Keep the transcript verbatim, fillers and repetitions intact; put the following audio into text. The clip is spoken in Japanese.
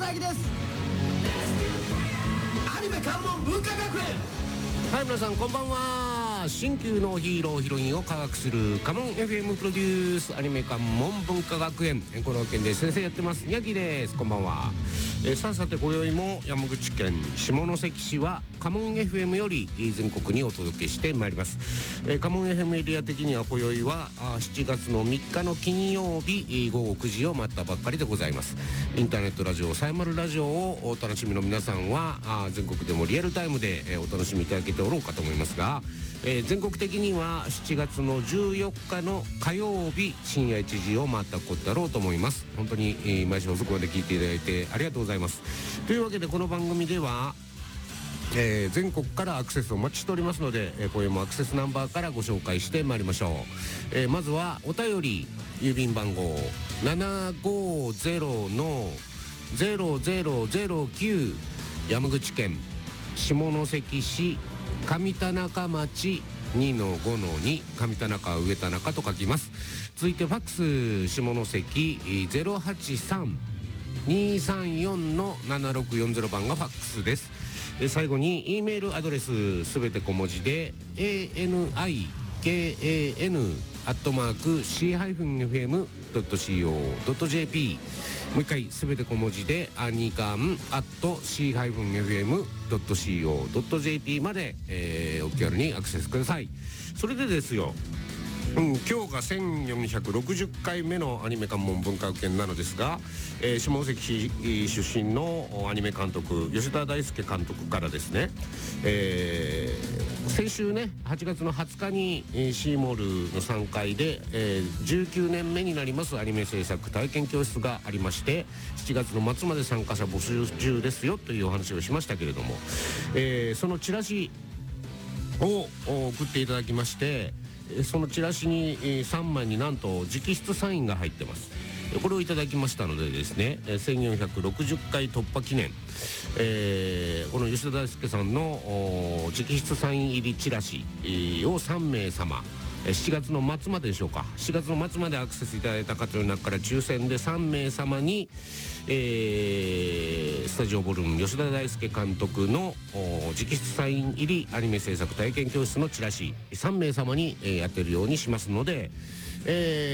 正明です。アニメ関門文化学園。 はい、皆さんこんばんは。新旧のヒーローヒロインを科学するカモン エフエム プロデュースアニメ関門文化学園、この県で先生やってます宮城です。こんばんは。えー、さあさて今宵も山口県下関市はカモン エフエム より全国にお届けしてまいります。えー、カモン エフエム エリア的には今宵はあしちがつのみっかの金曜日ごごくじを待ったばっかりでございます。インターネットラジオさえまるラジオをお楽しみの皆さんはあ全国でもリアルタイムで、えー、お楽しみいただけておろうかと思いますが、えー、全国的にはしちがつのじゅうよっかの火曜日深夜いちじを待ったことだろうと思います。本当に、えー、毎週遅くまで聞いていただいてありがとうございます。というわけでこの番組ではえー、全国からアクセスをお待ちしておりますので、えー、今夜もアクセスナンバーからご紹介してまいりましょう。えー、まずはお便り郵便番号 ななごゼロのゼロゼロゼロきゅう 山口県下関市上田中町 にのごのに 上田中上田中と書きます。続いてファックス下関 ゼロはちさんにさんよんのななろくよんゼロ 番がファックスです。え最後に E メールアドレスすべて小文字で エーエヌアイケーエーエヌ アットマーク シー エフエム ドット シーオー ドット ジェーピー もう一回すべて小文字でアニカン アット シー エフエム ドット シーオー ドット ジェーピー まで、えー、お気軽にアクセスください。それでですよ、うん、今日がせんよんひゃくろくじゅっかいめのアニメ関門文化圏なのですが、えー、下関市出身のアニメ監督吉田大輔監督からですね、えー、先週ねはちがつのはつかに、えー、シーモールのさんがいで、えー、じゅうきゅうねんめになりますアニメ制作体験教室がありまして、しちがつの末まで参加者募集中ですよというお話をしましたけれども、えー、そのチラシを送っていただきまして、そのチラシにさんまいになんと直筆サインが入ってます。これをいただきましたのでですね、せんよんひゃくろくじゅっかい突破記念、えー、この吉田大輔さんの直筆サイン入りチラシをさんめいさま、しちがつの末まででしょうか、しちがつの末までアクセスいただいた方の中から抽選でさんめいさまに、えー、スタジオボルン吉田大輔監督の直筆サイン入りアニメ制作体験教室のチラシさんめいさまに、えー、やってるようにしますので、えー